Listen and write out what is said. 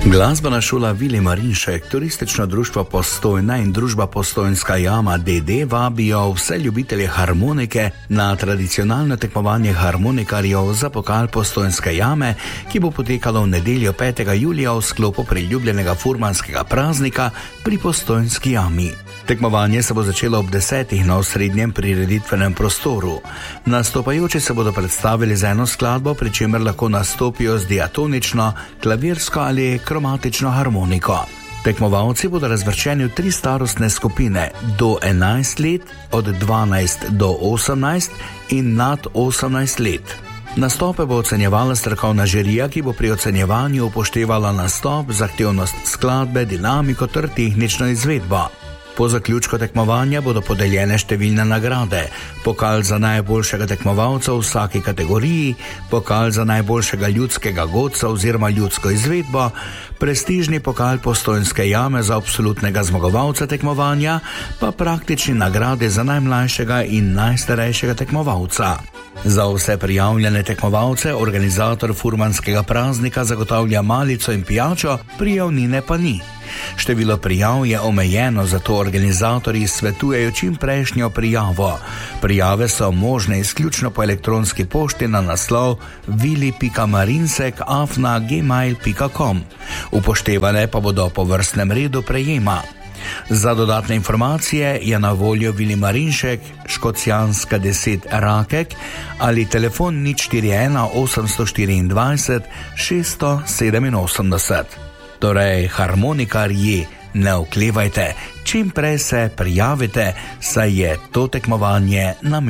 Glasbena šola Vili Marinšek, turistično društvo Postojna in družba Postojnska jama DD vabijo vse ljubitelje harmonike na tradicionalno tekmovanje harmonikarjev za pokal Postojnske jame, ki bo potekalo v nedeljo 5. julija v sklopu priljubljenega furmanskega praznika pri Postojnski jami. Tekmovanje se bo začelo ob 10. na osrednjem prireditvenem prostoru. Nastopajoči se bodo predstavili z eno skladbo, pri čemer lahko nastopijo z diatonično, klavirsko ali kromatično harmoniko. Tekmovalci bodo razvrščeni v 3 starostne skupine, do 11 let, od 12 do 18 in nad 18 let. Nastope bo ocenjevala strokovna žirija, ki bo pri ocenjevanju upoštevala nastop, zahtevnost skladbe, dinamiko ter tehnično izvedbo. Po zaključku tekmovanja bodo podeljene številne nagrade: pokal za najboljšega tekmovalca v vsaki kategoriji, pokal za najboljšega ljudskega godca oziroma ljudsko izvedbo, prestižni pokal Postojnske jame za absolutnega zmagovalca tekmovanja, pa praktični nagrade za najmlajšega in najstarejšega tekmovalca. Za vse prijavljene tekmovalce organizator furmanskega praznika zagotavlja malico in pijačo, prijavnine pa ni. Število prijav je omejeno, zato organizatorji svetujejo čim prejšnjo prijavo. Prijave so možne izključno po elektronski pošti na naslov vili.marinsek@gmail.com. Upoštevane pa bodo po vrstnem redu prejema. Za dodatne informacije je na voljo Vili Marinšek, Škocjanska 10 Rakek ali telefon 041 824 687. Torej, harmonikarji, ne oklevajte, čim prej se prijavite, saj je to tekmovanje namenjeno